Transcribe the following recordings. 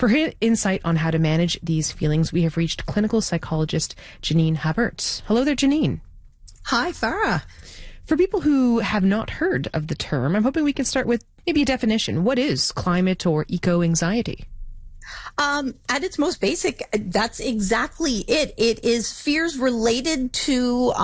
For her insight on how to manage these feelings, we have reached clinical psychologist Janine Habert. Hello there, Janine. Hi, Farah. For people who have not heard of the term, I'm hoping we can start with maybe a definition. What is climate or eco-anxiety? At its most basic, that's exactly it. It is fears related to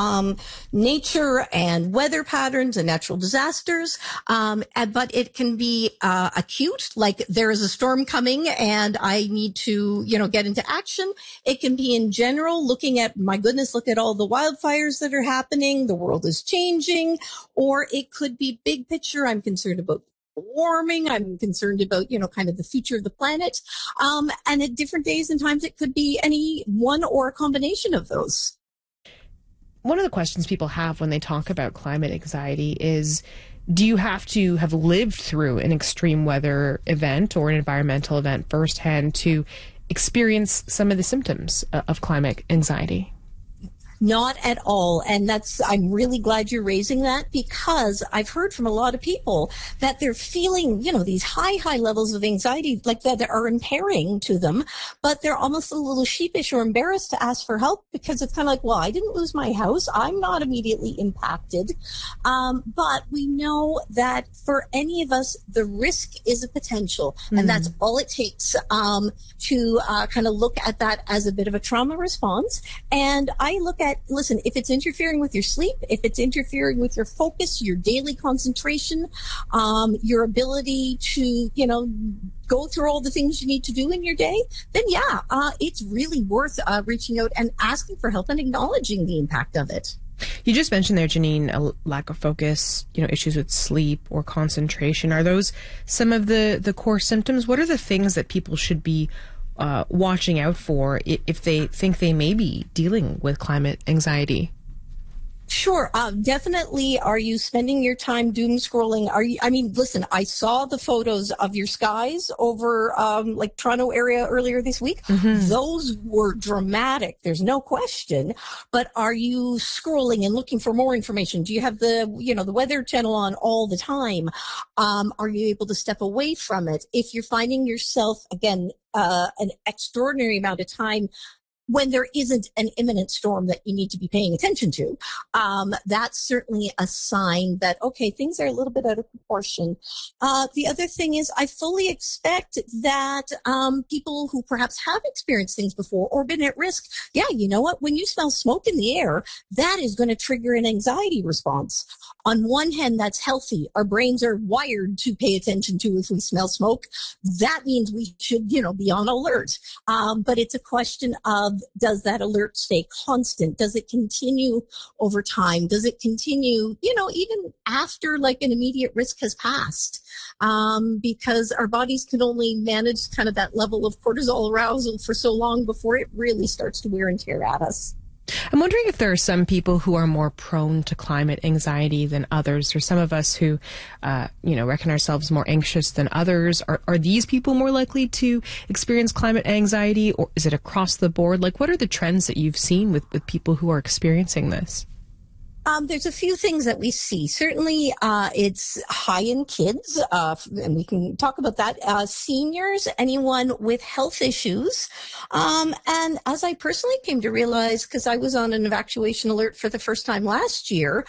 nature and weather patterns and natural disasters. But it can be acute, like there is a storm coming and I need to, get into action. It can be in general, looking at, my goodness, look at all the wildfires that are happening. The world is changing. Or it could be big picture. I'm concerned about warming. I'm concerned about, kind of the future of the planet. And at different days and times, it could be any one or a combination of those. One of the questions people have when they talk about climate anxiety is, do you have to have lived through an extreme weather event or an environmental event firsthand to experience some of the symptoms of climate anxiety? Not at all. And I'm really glad you're raising that, because I've heard from a lot of people that they're feeling, these high levels of anxiety like that are impairing to them, but they're almost a little sheepish or embarrassed to ask for help, because it's kind of like, well, I didn't lose my house. I'm not immediately impacted. But we know that for any of us, the risk is a potential. And that's all it takes, to kind of look at that as a bit of a trauma response. And I look at, listen, if it's interfering with your sleep, if it's interfering with your focus, your daily concentration, your ability to, go through all the things you need to do in your day, then it's really worth reaching out and asking for help and acknowledging the impact of it. You just mentioned there, Janine, a lack of focus, issues with sleep or concentration. Are those some of the core symptoms? What are the things that people should be watching out for if they think they may be dealing with climate anxiety? Sure. Definitely. Are you spending your time doom scrolling? Listen, I saw the photos of your skies over, Toronto area earlier this week. Mm-hmm. Those were dramatic. There's no question. But are you scrolling and looking for more information? Do you have the Weather Channel on all the time? Are you able to step away from it? If you're finding yourself, again, an extraordinary amount of time when there isn't an imminent storm that you need to be paying attention to, that's certainly a sign that, okay, things are a little bit out of proportion. The other thing is, I fully expect that people who perhaps have experienced things before or been at risk, you know what? When you smell smoke in the air, that is going to trigger an anxiety response. On one hand, that's healthy. Our brains are wired to pay attention to if we smell smoke. That means we should, be on alert. But it's a question of, does that alert stay constant? Does it continue over time? Does it continue, even after an immediate risk has passed? Because our bodies can only manage kind of that level of cortisol arousal for so long before it really starts to wear and tear at us. I'm wondering if there are some people who are more prone to climate anxiety than others, or some of us who, reckon ourselves more anxious than others. Are these people more likely to experience climate anxiety, or is it across the board? What are the trends that you've seen with people who are experiencing this? There's a few things that we see. Certainly, it's high in kids, and we can talk about that. Seniors, anyone with health issues. And as I personally came to realize, because I was on an evacuation alert for the first time last year,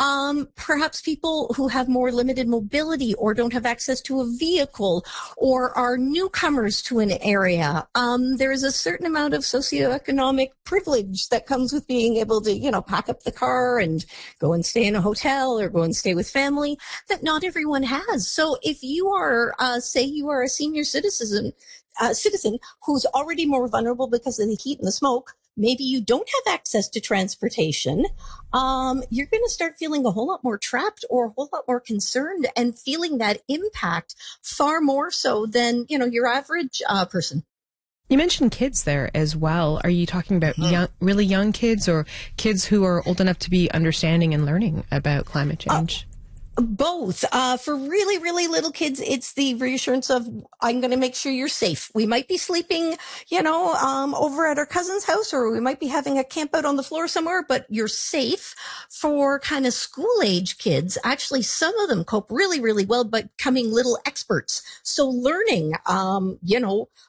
perhaps people who have more limited mobility or don't have access to a vehicle or are newcomers to an area. There is a certain amount of socioeconomic privilege that comes with being able to, pack up the car and go and stay in a hotel or go and stay with family that not everyone has. So if you are, say you are a senior citizen who's already more vulnerable because of the heat and the smoke, maybe you don't have access to transportation, you're going to start feeling a whole lot more trapped or a whole lot more concerned and feeling that impact far more so than, your average person. You mentioned kids there as well. Are you talking about really young kids, or kids who are old enough to be understanding and learning about climate change? Both. For really, really little kids, it's the reassurance of, I'm going to make sure you're safe. We might be sleeping, over at our cousin's house, or we might be having a camp out on the floor somewhere, but you're safe. For kind of school age kids, actually, some of them cope really, really well by becoming little experts. So learning,